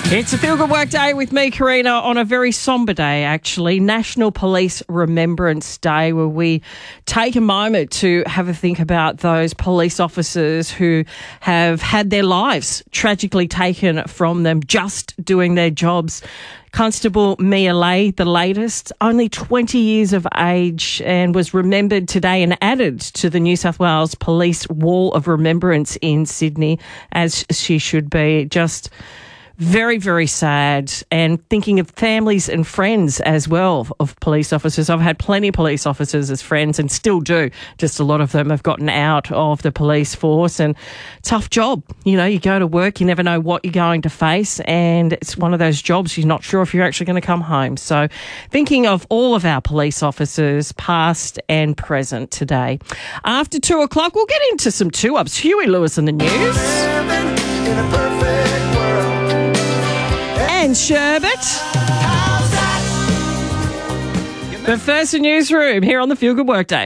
It's a feel-good work day with me, Karina, on a very sombre day, actually, National Police Remembrance Day, where we take a moment to have a think about those police officers who have had their lives tragically taken from them just doing their jobs. Constable Mia Lay, the latest, only 20 years of age, and was remembered today and added to the New South Wales Police Wall of Remembrance in Sydney, as she should be. Just very, very sad, and thinking of families and friends as well of police officers. I've had plenty of police officers as friends and still do. Just a lot of them have gotten out of the police force, and tough job. You know, you go to work, you never know what you're going to face, and it's one of those jobs you're not sure if you're actually going to come home. So thinking of all of our police officers, past and present today. After 2 o'clock, we'll get into some two-ups. Huey Lewis in the news. And Sherbet. But first, a newsroom here on the Feel Good Workday.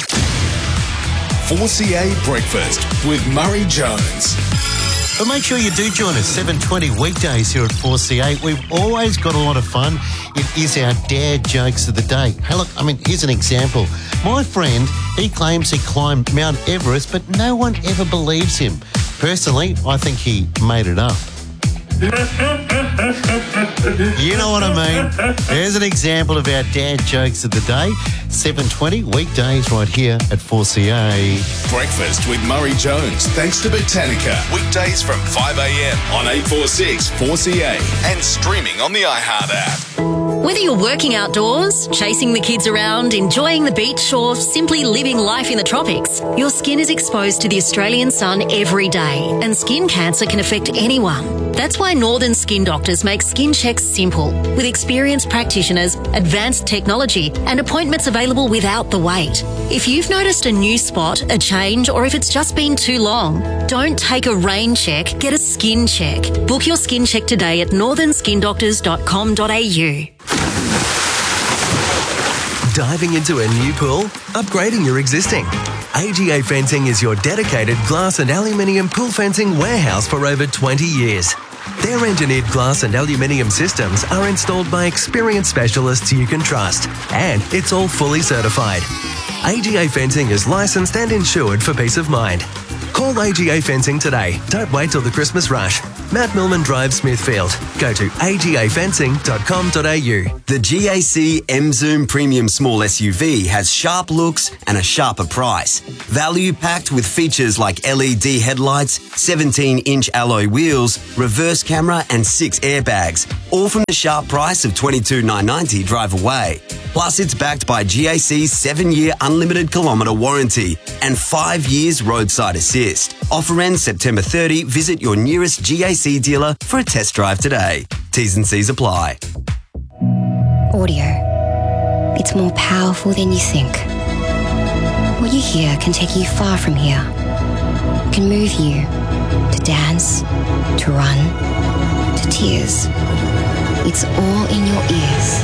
4CA Breakfast with Murray Jones. But make sure you do join us 7:20 weekdays here at 4CA. We've always got a lot of fun. It is our dad jokes of the day. Hey, look, here's an example. My friend, he claims he climbed Mount Everest, but no one ever believes him. Personally, I think he made it up. You know what I mean? There's an example of our dad jokes of the day. 7:20 weekdays right here at 4CA. Breakfast with Murray Jones, thanks to Botanica. Weekdays from 5 a.m. on 846 4CA and streaming on the iHeart app. Whether you're working outdoors, chasing the kids around, enjoying the beach, or simply living life in the tropics, your skin is exposed to the Australian sun every day, and skin cancer can affect anyone. That's why Northern Skin Doctors make skin checks simple, with experienced practitioners, advanced technology, and appointments available without the wait. If you've noticed a new spot, a change, or if it's just been too long, don't take a rain check, get a skin check. Book your skin check today at northernskindoctors.com.au. Diving into a new pool? Upgrading your existing? AGA Fencing is your dedicated glass and aluminium pool fencing warehouse for over 20 years. Their engineered glass and aluminium systems are installed by experienced specialists you can trust, and it's all fully certified. AGA Fencing is licensed and insured for peace of mind. Call AGA Fencing today. Don't wait till the Christmas rush. Matt Millman Drive, Smithfield. Go to agafencing.com.au. The GAC M-Zoom Premium Small SUV has sharp looks and a sharper price. Value packed with features like LED headlights, 17-inch alloy wheels, reverse camera and 6 airbags, all from the sharp price of $22,990 drive away. Plus, it's backed by GAC's 7-year unlimited kilometre warranty and 5 years roadside assist. Offer ends September 30. Visit your nearest GAC dealer for a test drive today. T's and C's apply. Audio. It's more powerful than you think. What you hear can take you far from here. It can move you to dance, to run, to tears. It's all in your ears.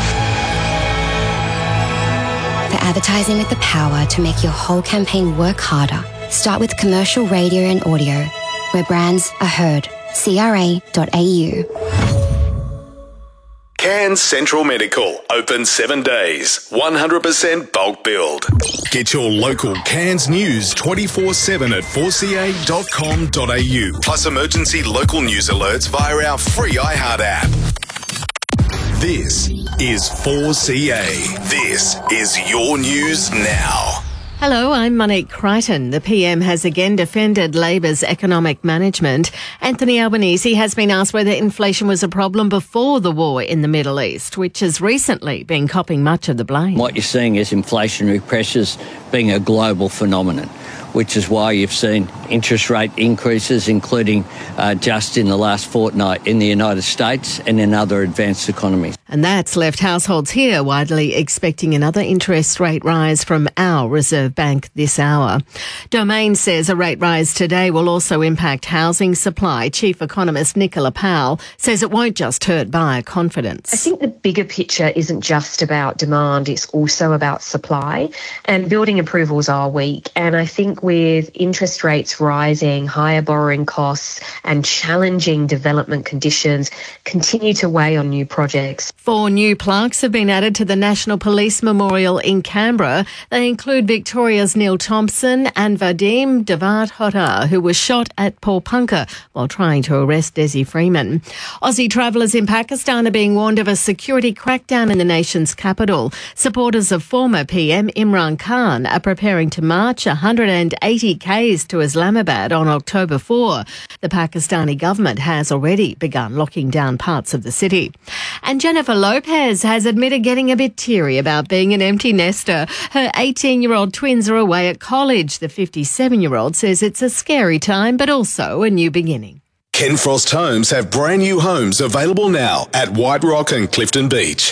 For advertising with the power to make your whole campaign work harder, start with commercial radio and audio, where brands are heard. CRA.au. Cairns Central Medical, open 7 days, 100% bulk billed. Get your local Cairns news 24/7 at 4ca.com.au. Plus emergency local news alerts via our free iHeart app. This is 4CA. This is your news now. Hello, I'm Monique Crichton. The PM has again defended Labor's economic management. Anthony Albanese has been asked whether inflation was a problem before the war in the Middle East, which has recently been copping much of the blame. What you're seeing is inflationary pressures being a global phenomenon, which is why you've seen interest rate increases, including just in the last fortnight in the United States and in other advanced economies. And that's left households here widely expecting another interest rate rise from our Reserve Bank this hour. Domain says a rate rise today will also impact housing supply. Chief economist Nicola Powell says it won't just hurt buyer confidence. I think the bigger picture isn't just about demand, it's also about supply. And building approvals are weak. And I think with interest rates rising, higher borrowing costs and challenging development conditions continue to weigh on new projects. 4 new plaques have been added to the National Police Memorial in Canberra. They include Victoria's Neil Thompson and Vadim Devat-Hotta, who was shot at Pawnpukka while trying to arrest Desi Freeman. Aussie travellers in Pakistan are being warned of a security crackdown in the nation's capital. Supporters of former PM Imran Khan are preparing to march 180 k's to Islamabad on October 4. The Pakistani government has already begun locking down parts of the city. And Jennifer Lopez has admitted getting a bit teary about being an empty nester. Her 18-year-old twins are away at college. The 57-year-old says it's a scary time, but also a new beginning. Ken Frost Homes have brand new homes available now at White Rock and Clifton Beach.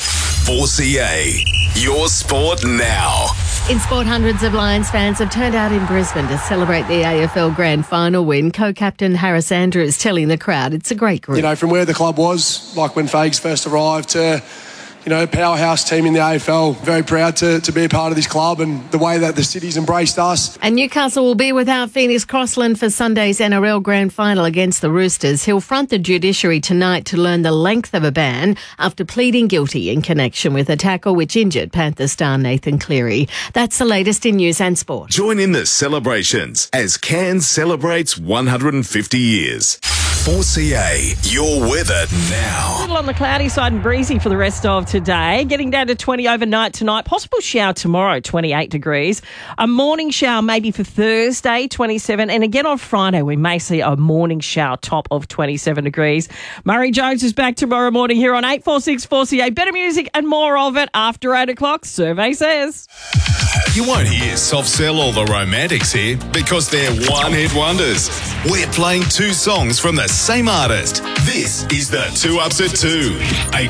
4CA, your sport now. In sport, hundreds of Lions fans have turned out in Brisbane to celebrate the AFL Grand Final win. Co-captain Harris Andrews telling the crowd it's a great group. You know, from where the club was, like when Fags first arrived, to, you know, powerhouse team in the AFL. Very proud to be a part of this club and the way that the city's embraced us. And Newcastle will be without Phoenix Crossland for Sunday's NRL Grand Final against the Roosters. He'll front the judiciary tonight to learn the length of a ban after pleading guilty in connection with a tackle which injured Panther star Nathan Cleary. That's the latest in news and sport. Join in the celebrations as Cairns celebrates 150 years. 4CA, your weather now. A little on the cloudy side and breezy for the rest of today. Getting down to 20 overnight tonight. Possible shower tomorrow, 28 degrees. A morning shower maybe for Thursday, 27. And again on Friday, we may see a morning shower top of 27 degrees. Murray Jones is back tomorrow morning here on 846 4CA. Better music and more of it after 8 o'clock, survey says. You won't hear Soft Cell or the Romantics here because they're one-hit wonders. We're playing 2 songs from the same artist. This is the 2 Ups at 2.